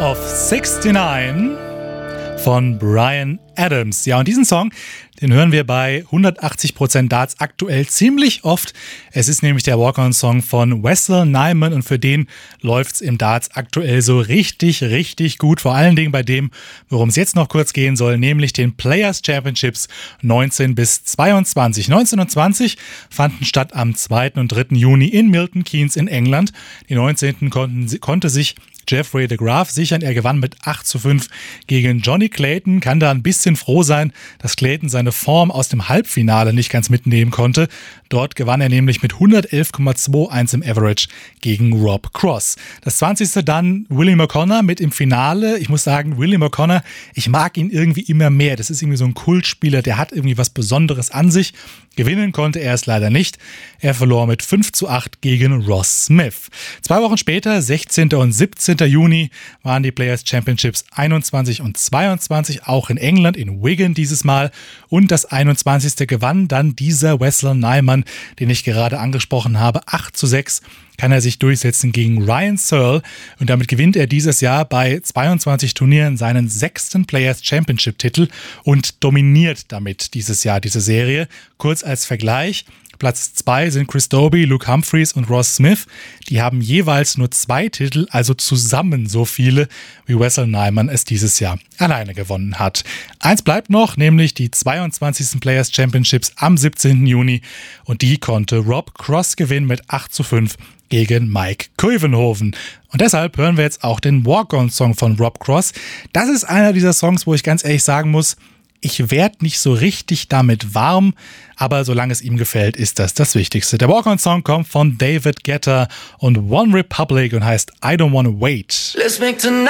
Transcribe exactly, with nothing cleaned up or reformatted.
of sixty-nine von Bryan Adams. Ja, und diesen Song, den hören wir bei hundertachtzig Prozent Darts aktuell ziemlich oft. Es ist nämlich der Walk-On-Song von Wessel Nijman und für den läuft's im Darts aktuell so richtig, richtig gut. Vor allen Dingen bei dem, worum es jetzt noch kurz gehen soll, nämlich den Players Championships neunzehn bis zweiundzwanzig. neunzehn und zwanzig fanden statt am zweiten und dritten Juni in Milton Keynes in England. Die neunzehnten konnten, konnte sich Jeffrey de Graaf sichern. Er gewann mit acht zu fünf gegen Johnny Clayton. Kann da ein bisschen froh sein, dass Clayton seine Form aus dem Halbfinale nicht ganz mitnehmen konnte. Dort gewann er nämlich mit hundertelf Komma einundzwanzig im Average gegen Rob Cross. Das zwanzigste dann William O'Connor mit im Finale. Ich muss sagen, William O'Connor, ich mag ihn irgendwie immer mehr. Das ist irgendwie so ein Kultspieler, der hat irgendwie was Besonderes an sich. Gewinnen konnte er es leider nicht. Er verlor mit fünf zu acht gegen Ross Smith. Zwei Wochen später, sechzehnten und siebzehnten Juni, waren die Players Championships einundzwanzig und zweiundzwanzig, auch in England, in Wigan dieses Mal. Und das einundzwanzigste gewann dann dieser Wessel Nijman, den ich gerade angesprochen habe. acht zu sechs kann er sich durchsetzen gegen Ryan Searle und damit gewinnt er dieses Jahr bei zweiundzwanzig Turnieren seinen sechsten Players Championship Titel und dominiert damit dieses Jahr diese Serie. Kurz als Vergleich: Platz zwei sind Chris Dobey, Luke Humphreys und Ross Smith. Die haben jeweils nur zwei Titel, also zusammen so viele, wie Wessel Nijman es dieses Jahr alleine gewonnen hat. Eins bleibt noch, nämlich die zweiundzwanzigsten Players Championships am siebzehnten Juni und die konnte Rob Cross gewinnen mit acht zu fünf gegen Mike Koevenhoven. Und deshalb hören wir jetzt auch den Walk-On-Song von Rob Cross. Das ist einer dieser Songs, wo ich ganz ehrlich sagen muss, ich werde nicht so richtig damit warm, aber solange es ihm gefällt, ist das das Wichtigste. Der Walk-On-Song kommt von David Guetta und One Republic und heißt I Don't Wanna Wait. Let's make tonight